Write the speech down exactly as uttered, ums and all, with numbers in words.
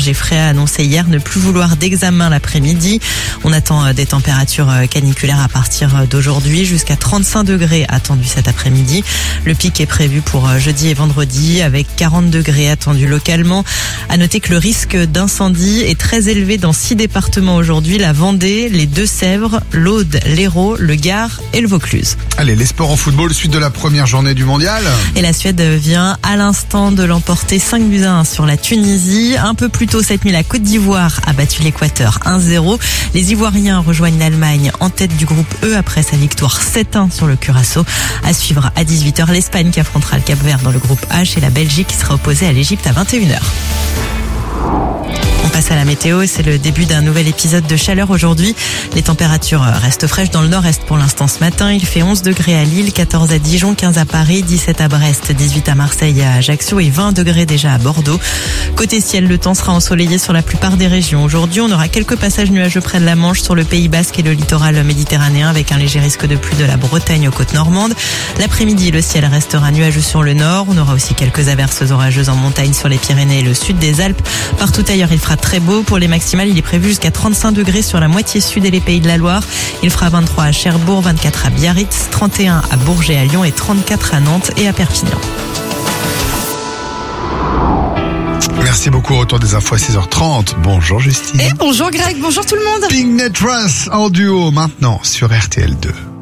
Geffray a annoncé hier ne plus vouloir d'examen l'après-midi. On attend des températures caniculaires à partir d'aujourd'hui jusqu'à trente-cinq degrés attendus cet après-midi. Le pic est prévu pour jeudi et vendredi avec quarante degrés attendus localement. À noter que le risque d'incendie est très élevé dans six départements aujourd'hui, la Vendée, les Deux-Sèvres, l'Aude, l'Hérault, le Gard et le Vaucluse. Allez, les sports en football, suite de la première journée du mondial. Et la Suède vient à l'instant de l'emporter cinq buts à un sur la Tunisie. Un peu plus tôt cette nuit, la Côte d'Ivoire a battu l'Équateur un zéro. Les Ivoiriens rejoignent l'Allemagne en tête du groupe E après sa victoire sept un sur le Curaçao. À suivre à dix-huit heures, l'Espagne qui affrontera le Cap-Vert dans le groupe H et la Belgique qui sera opposée à l'Égypte à vingt et une heures. On passe à la météo, c'est le début d'un nouvel épisode de chaleur aujourd'hui. Les températures restent fraîches dans le nord-est pour l'instant ce matin. Il fait onze degrés à Lille, quatorze à Dijon, quinze à Paris, dix-sept à Brest, dix-huit à Marseille et à Ajaccio et vingt degrés déjà à Bordeaux. Côté ciel, le temps sera ensoleillé sur la plupart des régions. Aujourd'hui, on aura quelques passages nuageux près de la Manche sur le Pays Basque et le littoral méditerranéen avec un léger risque de pluie de la Bretagne aux côtes normandes. L'après-midi, le ciel restera nuageux sur le nord. On aura aussi quelques averses orageuses en montagne sur les Pyrénées et le sud des Alpes. Partout ailleurs, il fera très beau. Pour les maximales, il est prévu jusqu'à trente-cinq degrés sur la moitié sud et les Pays de la Loire. Il fera vingt-trois à Cherbourg, vingt-quatre à Biarritz, trente et un à Bourges et à Lyon et trente-quatre à Nantes et à Perpignan. Merci beaucoup, retour des infos à six heures trente. Bonjour Justine. Et bonjour Greg, bonjour tout le monde. Pink Netras en duo maintenant sur R T L deux.